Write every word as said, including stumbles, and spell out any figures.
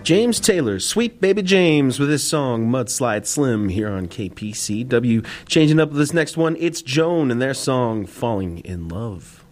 James Taylor, Sweet Baby James, with his song Mudslide Slim here on K P C W. Changing up this next one, it's Joan and their song Falling in Love.